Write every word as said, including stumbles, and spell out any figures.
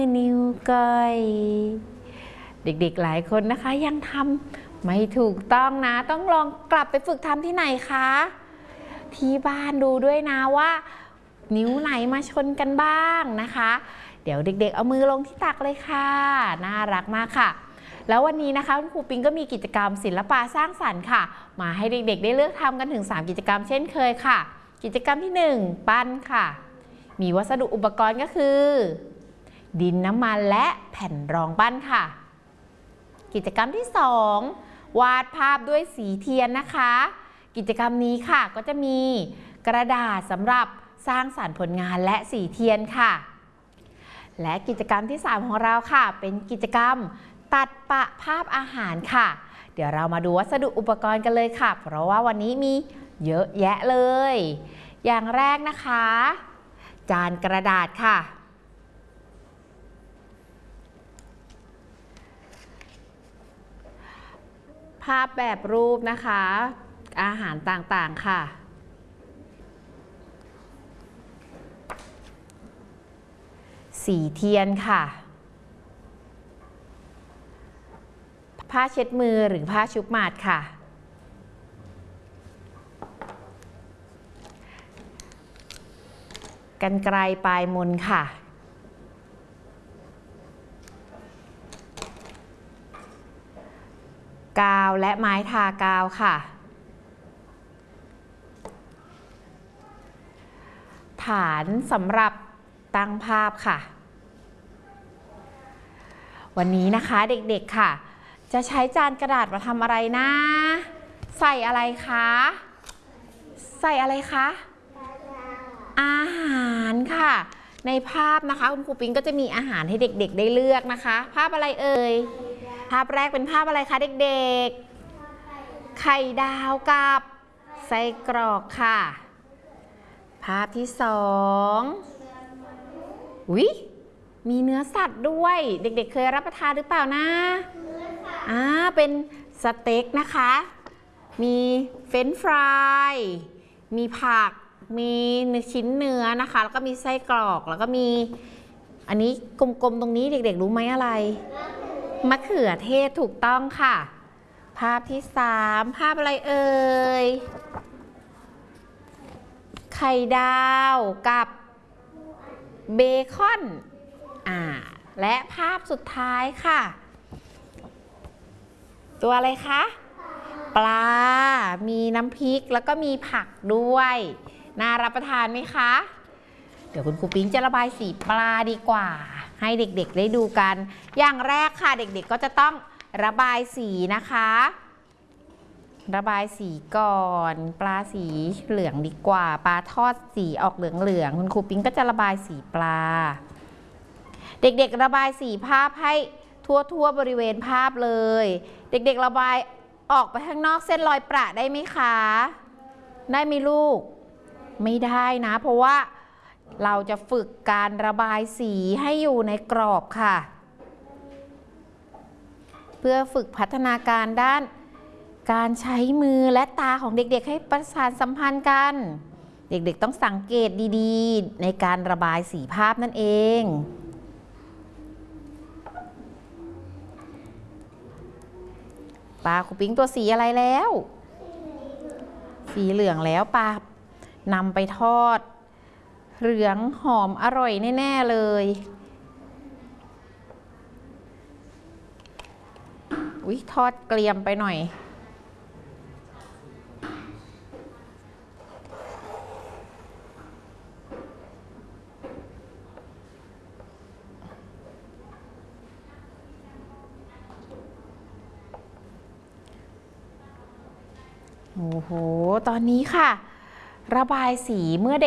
นิ้วก้อยเด็กๆหลายคนนะคะยังทำไม่ถูกต้องนะต้องลองกลับไปฝึกทำที่ไหนคะที่บ้านดูด้วยนะว่านิ้วไหนมาชนกันบ้างนะคะเดี๋ยวเด็กๆเอามือลงที่ตักเลยค่ะน่ารักมากค่ะแล้ววันนี้นะคะคุณครูปิงก็มีกิจกรรมศิลปะสร้างสรรค์ค่ะมาให้เด็กๆได้เลือกทำกันถึงสามกิจกรรมเช่นเคยค่ะกิจกรรมที่หนึ่งปั้นค่ะมีวัสดุอุปกรณ์ก็คือดินน้ำมันและแผ่นรองปั้นค่ะกิจกรรมที่สองวาดภาพด้วยสีเทียนนะคะกิจกรรมนี้ค่ะก็จะมีกระดาษสำหรับสร้างสรรค์ผลงานและสีเทียนค่ะและกิจกรรมที่สามของเราค่ะเป็นกิจกรรมตัดปะภาพอาหารค่ะเดี๋ยวเรามาดูวัสดุอุปกรณ์กันเลยค่ะเพราะว่าวันนี้มีเยอะแยะเลยอย่างแรกนะคะจานกระดาษค่ะภาพแบบรูปนะคะอาหารต่างๆค่ะสีเทียนค่ะผ้าเช็ดมือหรือผ้าชุบหมาดค่ะกรรไกรปลายมนค่ะกาวและไม้ทากาวค่ะฐานสำหรับตั้งภาพค่ะวันนี้นะคะเด็กๆค่ะจะใช้จานกระดาษมาทำอะไรนะใส่อะไรคะใส่อะไรคะอาหารค่ะในภาพนะคะคุณครูปิงก็จะมีอาหารให้เด็กๆได้เลือกนะคะภาพอะไรเอ่ยภาพแรกเป็นภาพอะไรคะเด็กๆไข่ดาวกับไส้กรอกค่ะภาพที่สองอุ๊ยมีเนื้อสัตว์ด้วยเด็กๆเคยรับประทานหรือเปล่านะอ่าเป็นสเต็กนะคะมีเฟรนช์ฟรายมีผักมีชิ้นเนื้อนะคะแล้วก็มีไส้กรอกแล้วก็มีอันนี้กลมๆตรงนี้เด็กๆรู้ไหมอะไรมะเขือเทศถูกต้องค่ะภาพที่สามภาพอะไรเอ่ยไข่ดาวกับเบคอนอ่าและภาพสุดท้ายค่ะตัวอะไรคะปลามีน้ำพริกแล้วก็มีผักด้วยน่ารับประทานไหมคะเดี๋ยวคุณครูปิ๊งจะระบายสีปลาดีกว่าให้เด็กๆได้ดูกันอย่างแรกค่ะเด็กๆก็จะต้องระบายสีนะคะระบายสีก่อนปลาสีเหลืองดีกว่าปลาทอดสีออกเหลืองๆคุณครูปิ๊งก็จะระบายสีปลาเด็กๆระบายสีภาพให้ทั่วๆบริเวณภาพเลยเด็กๆระบายออกไปข้างนอกเส้นรอยประได้ไหมคะได้ไหมลูกไม่ได้นะเพราะว่าเราจะฝึกการระบายสีให้อยู่ในกรอบค่ะเพื่อฝึกพัฒนาการด้านการใช้มือและตาของเด็กๆให้ประสานสัมพันธ์กันเด็กๆต้องสังเกตดีๆในการระบายสีภาพนั่นเองปลาครูปิ๊งตัวสีอะไรแล้วสีเหลืองแล้วปลานำไปทอดเหลืองหอมอร่อยแน่ๆเลยอุ๊ยทอดเกรียมไปหน่อยโอ้โหตอนนี้ค่ะระบายสีเมื่อเด็ก